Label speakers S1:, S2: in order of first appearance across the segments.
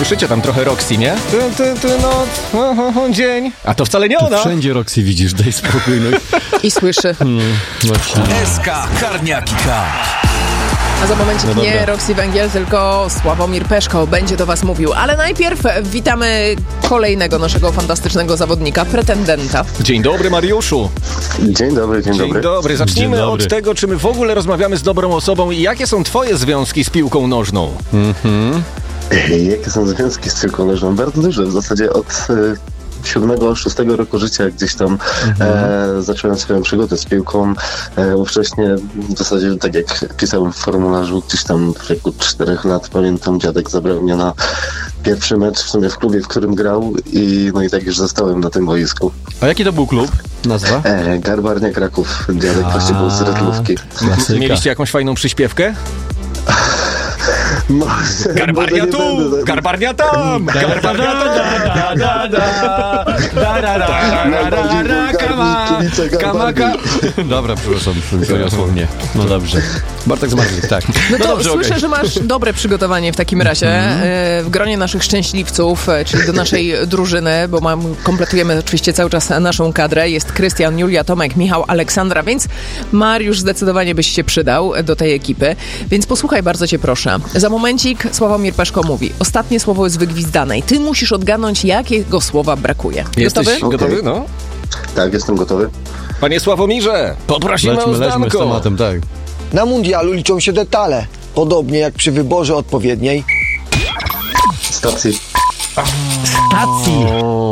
S1: Słyszycie tam trochę Roxy, nie? Dzień. A to wcale nie ona.
S2: Wszędzie Roxy widzisz, daj spokój.
S3: I słyszy.
S2: Właśnie.
S4: SK Karniaki K.
S3: A za momencik nie Roxy Węgiel, tylko Sławomir Peszko będzie do was mówił. Ale najpierw witamy kolejnego naszego fantastycznego zawodnika, pretendenta.
S1: Dzień dobry, Mariuszu.
S5: Dzień dobry, dzień dobry.
S1: Dzień dobry. Zacznijmy
S2: Dzień dobry.
S1: od tego, czy my w ogóle rozmawiamy z dobrą osobą i jakie są twoje związki z piłką nożną?
S5: Jakie są związki z piłką nożną? Bardzo duże. W zasadzie od 7-6 roku życia gdzieś tam zacząłem swoją przygodę z piłką. Wcześniej w zasadzie tak jak pisałem w formularzu, gdzieś tam w wieku 4 lat pamiętam, dziadek zabrał mnie na pierwszy mecz w sumie w klubie, w którym grał i tak już zostałem na tym boisku.
S2: A jaki to był klub? Nazwa?
S5: Garbarnia Kraków. Dziadek właśnie był z Redlówki.
S2: Klasyka.
S1: Mieliście jakąś fajną przyśpiewkę?
S5: Garbarnia
S1: tu, Garbarnia tam, Garbarnia
S2: Kamaka. Dobra, przepraszam, poniosło mnie. No dobrze. Bartek Zmarlik, tak.
S3: No to
S2: dobrze,
S3: słyszę,
S2: okej.
S3: że masz dobre przygotowanie w takim razie. W gronie naszych szczęśliwców, czyli do naszej drużyny, bo kompletujemy oczywiście cały czas naszą kadrę. Jest Krystian, Julia, Tomek, Michał, Aleksandra, więc Mariusz zdecydowanie byś się przydał do tej ekipy. Więc posłuchaj, bardzo cię proszę. Za momencik Sławomir Peszko mówi. Ostatnie słowo jest wygwizdane i ty musisz odgadnąć, jakiego słowa brakuje.
S1: Jesteś
S3: Gotowy?
S1: gotowy? No.
S5: Tak, jestem gotowy.
S1: Panie Sławomirze, poprosimy o
S2: Lećmy z
S1: zdanko.
S2: tematem, tak.
S6: Na mundialu liczą się detale, podobnie jak przy wyborze odpowiedniej.
S5: Stacji.
S2: Stacji.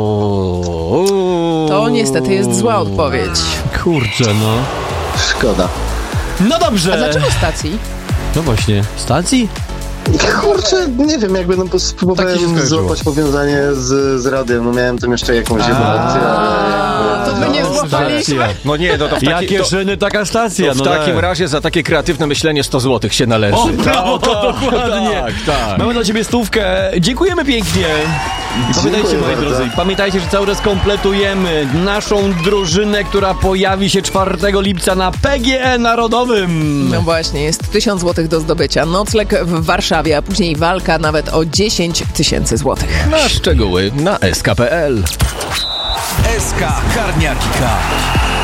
S3: To niestety jest zła odpowiedź.
S2: Kurczę, no.
S5: Szkoda.
S2: No dobrze.
S3: A dlaczego stacji?
S2: No właśnie. Stacji?
S5: Kurczę, nie wiem, jakby
S2: Tak się
S5: spróbowałem
S2: skojarzyło.
S5: złapać powiązanie z radiem. No miałem tam jeszcze jakąś jedną opcję, ale
S3: To my nie złapaliśmy.
S1: No nie, no to w
S2: Jakie szyny, taka stacja.
S1: w
S2: No
S1: takim
S2: tak.
S1: razie za takie kreatywne myślenie 100 zł się należy.
S2: O, brawo, to dokładnie.
S1: Tak.
S2: Mamy dla ciebie 100. Dziękujemy pięknie. I pamiętajcie, moi
S5: bardzo.
S2: drodzy, pamiętajcie, że cały czas kompletujemy naszą drużynę, która pojawi się 4 lipca na PGE Narodowym.
S3: No właśnie, jest 1000 zł do zdobycia. Nocleg w Warszawie, a później walka nawet o 10 000 złotych.
S1: Na szczegóły na sk.pl.
S4: SK Karniaki K.